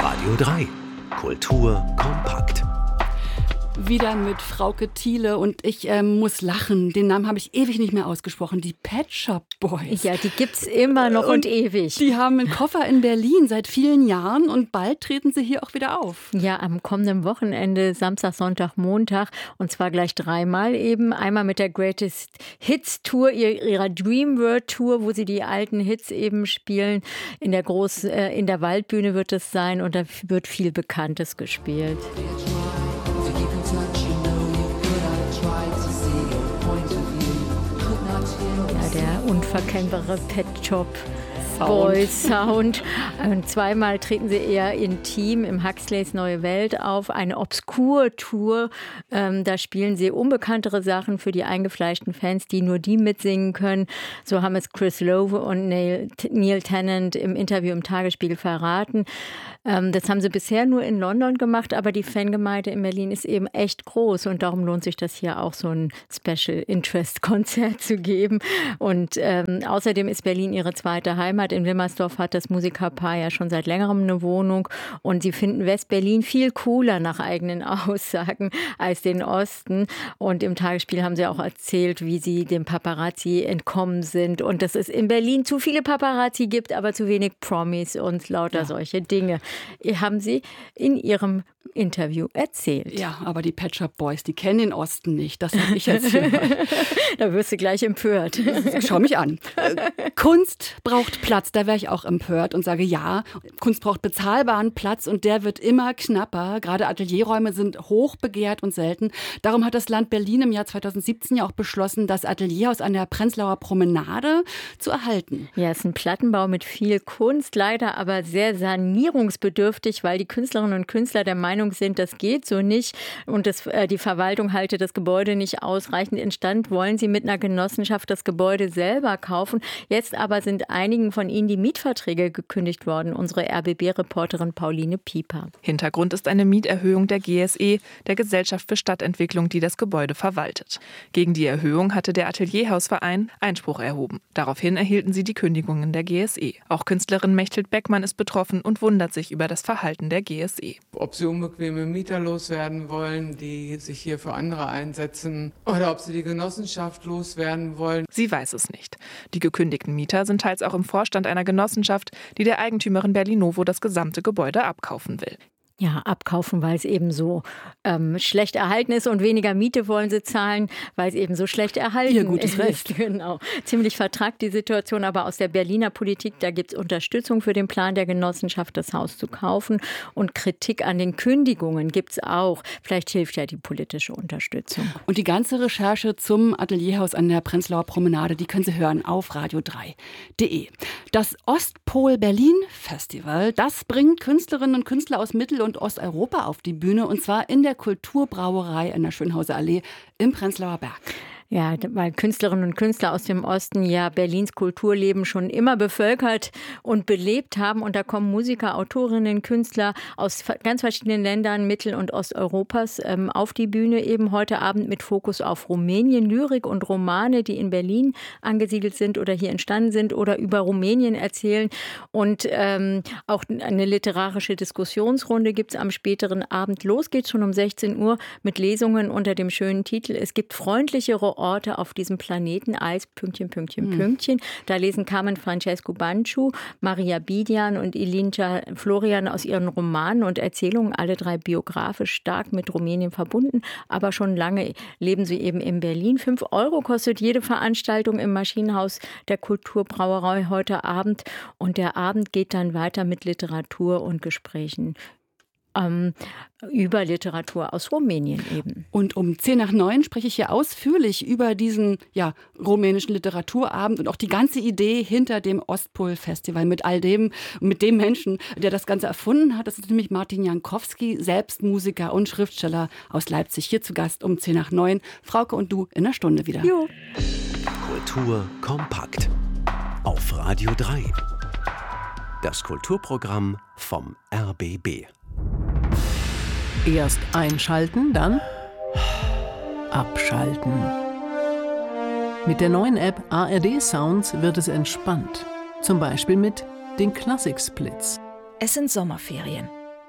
Radio 3. Kultur kompakt. Wieder mit Frauke Thiele und ich muss lachen. Den Namen habe ich ewig nicht mehr ausgesprochen. Die Pet Shop Boys. Ja, die gibt's immer noch und ewig. Die haben einen Koffer in Berlin seit vielen Jahren und bald treten sie hier auch wieder auf. Ja, am kommenden Wochenende, Samstag, Sonntag, Montag und zwar gleich dreimal eben. Einmal mit der Greatest Hits Tour, ihrer Dream World Tour, wo sie die alten Hits eben spielen. In der Waldbühne wird es sein und da wird viel Bekanntes gespielt. Der unverkennbare Pet Shop Boys Sound. Und zweimal treten sie eher intim im Huxleys Neue Welt auf. Eine Obskur-Tour. Da spielen sie unbekanntere Sachen für die eingefleischten Fans, die nur die mitsingen können. So haben es Chris Lowe und Neil Tennant im Interview im Tagesspiegel verraten. Das haben sie bisher nur in London gemacht, aber die Fangemeinde in Berlin ist eben echt groß und darum lohnt sich das hier auch so ein Special Interest Konzert zu geben. Und außerdem ist Berlin ihre zweite Heimat. In Wilmersdorf hat das Musikerpaar ja schon seit längerem eine Wohnung und sie finden West-Berlin viel cooler nach eigenen Aussagen als den Osten. Und im Tagesspiel haben sie auch erzählt, wie sie dem Paparazzi entkommen sind und dass es in Berlin zu viele Paparazzi gibt, aber zu wenig Promis und lauter solche Dinge. Haben sie in ihrem Interview erzählt. Ja, aber die Pet Shop Boys, die kennen den Osten nicht. Das habe ich erzählt. Da wirst du gleich empört. Schau mich an. Kunst braucht Platz, da wäre ich auch empört und sage, ja, Kunst braucht bezahlbaren Platz und der wird immer knapper. Gerade Atelierräume sind hochbegehrt und selten. Darum hat das Land Berlin im Jahr 2017 ja auch beschlossen, das Atelierhaus an der Prenzlauer Promenade zu erhalten. Ja, es ist ein Plattenbau mit viel Kunst, leider aber sehr sanierungsbedürftig, weil die Künstlerinnen und Künstler der Meinung sind, das geht so nicht und die Verwaltung halte das Gebäude nicht ausreichend instand, wollen sie mit einer Genossenschaft das Gebäude selber kaufen. Jetzt aber sind einigen von ihnen die Mietverträge gekündigt worden, unsere RBB-Reporterin Pauline Pieper. Hintergrund ist eine Mieterhöhung der GSE, der Gesellschaft für Stadtentwicklung, die das Gebäude verwaltet. Gegen die Erhöhung hatte der Atelierhausverein Einspruch erhoben. Daraufhin erhielten sie die Kündigungen der GSE. Auch Künstlerin Mechthild Beckmann ist betroffen und wundert sich über das Verhalten der GSE. Ob sie unbequeme Mieter loswerden wollen, die sich hier für andere einsetzen, oder ob sie die Genossenschaft loswerden wollen. Sie weiß es nicht. Die gekündigten Mieter sind teils auch im Vorstand einer Genossenschaft, die der Eigentümerin Berlinovo das gesamte Gebäude abkaufen will. Ja, abkaufen, weil es eben so schlecht erhalten ist und weniger Miete wollen sie zahlen, weil es eben so schlecht erhalten Ihr gutes Recht. Genau. Ziemlich vertragt die Situation, aber aus der Berliner Politik, da gibt es Unterstützung für den Plan der Genossenschaft, das Haus zu kaufen und Kritik an den Kündigungen gibt es auch. Vielleicht hilft ja die politische Unterstützung. Und die ganze Recherche zum Atelierhaus an der Prenzlauer Promenade, die können Sie hören auf radio3.de. Das Ostpol Berlin Festival, das bringt Künstlerinnen und Künstler aus Mittel- und Osteuropa auf die Bühne und zwar in der Kulturbrauerei in der Schönhauser Allee im Prenzlauer Berg. Ja, weil Künstlerinnen und Künstler aus dem Osten ja Berlins Kulturleben schon immer bevölkert und belebt haben. Und da kommen Musiker, Autorinnen, Künstler aus ganz verschiedenen Ländern Mittel- und Osteuropas auf die Bühne. Eben heute Abend mit Fokus auf Rumänien, Lyrik und Romane, die in Berlin angesiedelt sind oder hier entstanden sind oder über Rumänien erzählen. Und auch eine literarische Diskussionsrunde gibt es am späteren Abend. Los geht's schon um 16 Uhr mit Lesungen unter dem schönen Titel Es gibt freundlichere Orte auf diesem Planeten als ... Da lesen Carmen Francesco Bancu, Maria Bidian und Ilinca Florian aus ihren Romanen und Erzählungen, alle drei biografisch stark mit Rumänien verbunden, aber schon lange leben sie eben in Berlin. 5 € kostet jede Veranstaltung im Maschinenhaus der Kulturbrauerei heute Abend und der Abend geht dann weiter mit Literatur und Gesprächen über Literatur aus Rumänien eben. Und um 8:10 spreche ich hier ausführlich über diesen rumänischen Literaturabend und auch die ganze Idee hinter dem Ostpol-Festival mit all dem, mit dem Menschen, der das Ganze erfunden hat. Das ist nämlich Martin Jankowski, selbst Musiker und Schriftsteller aus Leipzig, hier zu Gast um 8:10. Frauke und du in einer Stunde wieder. Jo. Kultur kompakt auf Radio 3. Das Kulturprogramm vom RBB. Erst einschalten, dann abschalten. Mit der neuen App ARD Sounds wird es entspannt. Zum Beispiel mit den Klassik-Splits. Es sind Sommerferien.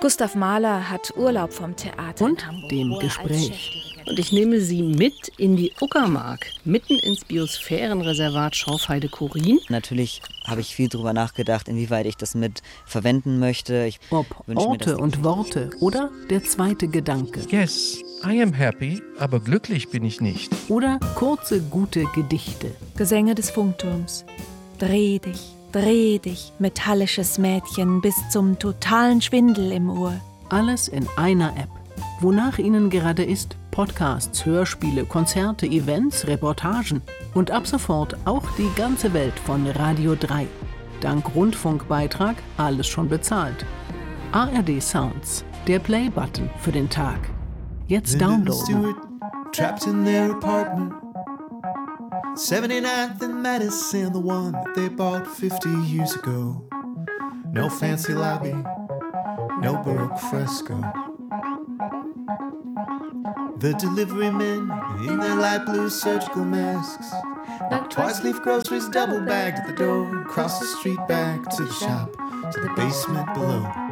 Gustav Mahler hat Urlaub vom Theater Und in Hamburg. dem Gespräch. Und ich nehme Sie mit in die Uckermark, mitten ins Biosphärenreservat Schorfheide-Chorin. Natürlich habe ich viel darüber nachgedacht, inwieweit ich das mit verwenden möchte. Ob Orte und Worte oder der zweite Gedanke. Yes, I am happy, aber glücklich bin ich nicht. Oder kurze, gute Gedichte. Gesänge des Funkturms. Dreh dich, metallisches Mädchen, bis zum totalen Schwindel im Ohr. Alles in einer App. Wonach Ihnen gerade ist, Podcasts, Hörspiele, Konzerte, Events, Reportagen und ab sofort auch die ganze Welt von Radio 3. Dank Rundfunkbeitrag alles schon bezahlt. ARD Sounds, der Play-Button für den Tag. Jetzt downloaden. Trapped in their apartment, 79th and Madison, the one that they bought 50 years ago. No fancy lobby, no Baroque fresco. The delivery men in their light blue surgical masks, knock twice, leave groceries double bagged at the door, cross the street back to the shop, to the basement below.